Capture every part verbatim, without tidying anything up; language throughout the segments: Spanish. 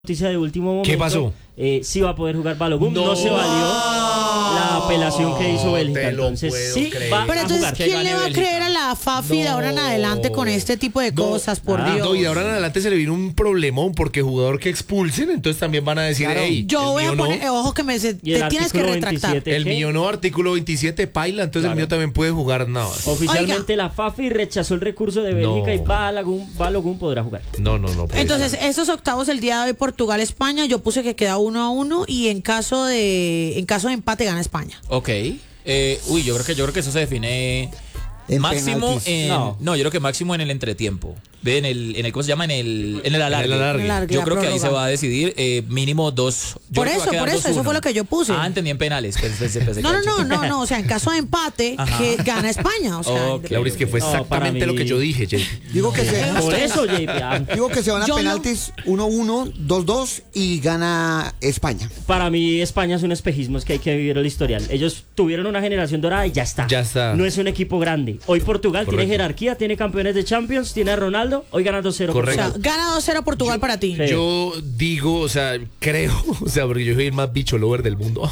Noticia de último momento. ¿Qué pasó? Eh, sí va a poder jugar Balogun. No, no se valió la apelación que hizo Bélgica. Entonces sí creer. va Pero a entonces, jugar. ¿quién le va a creer a la Fafi de ahora en adelante con este tipo de cosas? Por Ah, Dios. No, y de ahora en adelante se le vino un problemón porque jugador que expulsen, entonces también van a decir, Claro. hey, Yo voy a mío poner, no, ojo que me se- Y el te tienes que artículo retractar. veintisiete. el ¿qué? mío no, artículo veintisiete paila, entonces Claro. el mío también puede jugar nada. Oficialmente la Fafi rechazó el recurso de Bélgica No. y Balogun, Balogun podrá jugar. No, no, no. puede Entonces, jugar. estos octavos el día de hoy, Portugal-España, yo puse que queda uno a uno y en caso de en caso de empate gana España. Ok. Eh, uy, yo creo que yo creo que eso se define En máximo penaltis. en No. no. yo creo que máximo en el entretiempo. Ve en el en el ¿cómo se llama? En el en el alargue. En el alargue. El alargue, Yo la creo que ahí prórroga. se va a decidir eh, mínimo dos. Yo Por creo que va a eso, quedar por eso, dos eso uno. fue lo que yo puse. Ah, entendí en penales. Pensé- pensé- pensé No, que no, era no, hecho. no, no, o sea, en caso de empate, Ajá. que gana España, o sea, Ok. Laura, es que fue No, para exactamente mí- lo que yo dije, Jay. Digo que se, Por eso, J P. ah, digo que se van a Yo no- penaltis uno uno, dos dos y gana España. Para mí España es un espejismo, es que hay que vivir el historial. Ellos tuvieron una generación dorada y ya está. Ya está. No es un equipo grande. Hoy Portugal Correcto. tiene jerarquía, tiene campeones de Champions, tiene a Ronaldo, hoy gana dos cero. o Correcto. sea, gana dos cero Portugal para ti. Sí. Yo digo, o sea, creo, o sea, porque yo soy el más bicho lover del mundo.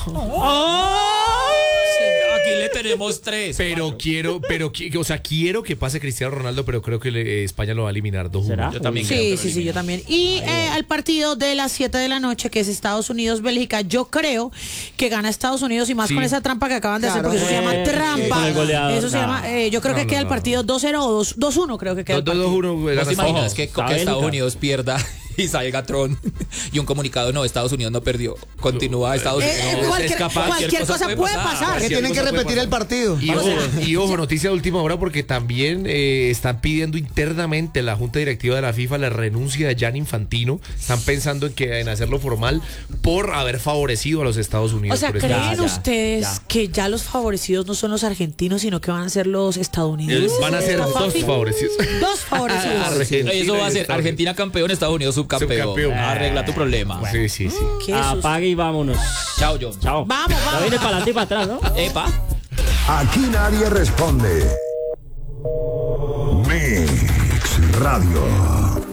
Aquí le tenemos tres. Pero cuatro. quiero, pero, qui- o sea, quiero que pase Cristiano Ronaldo, pero creo que le- España lo va a eliminar dos uno. ¿Será? Yo también creo Sí, que lo sí, sí, elimina. yo también. Y eh, al partido de las siete de la noche, que es Estados Unidos-Bélgica, yo creo que gana Estados Unidos y más Sí. con esa trampa que acaban de hacer, Claro. porque eso se llama Eh, trampa. con el goleador, Eso se no. llama, eh, yo creo No, que no, queda el no, partido dos cero o dos uno, creo que queda el dos dos partido. uno. ¿Vos te imaginas Ojo, que, está que Estados Bélgica. Unidos pierda y salga Tron y un comunicado? No, Estados Unidos no perdió. Continúa Estados Eh, Unidos. eh, es cualquier, capaz, cualquier cosa puede pasar. Que tienen que cosa puede repetir el pasar. partido. Y ojo, y ojo, noticia de última hora porque también eh, están pidiendo internamente la Junta Directiva de la FIFA la renuncia de Gianni Infantino. Están pensando en que en hacerlo formal por haber favorecido a los Estados Unidos. O sea, por eso. ¿creen Ya, ya, ustedes ya. que ya los favorecidos no son los argentinos, sino que van a ser los estadounidenses? Van a ser Esta dos Fafi- favorecidos. Dos favorecidos. Argentina Eso va a y ser Estados Argentina campeón, Estados Unidos subcampeón. Subcampeón. Arregla tu problema. Sí, sí, sí. Qué susto. Apague y vámonos. Chao, John. Chao. Vamos, Ya vamos. viene para adelante y para atrás, ¿no? Epa. Aquí nadie responde. Mix Radio.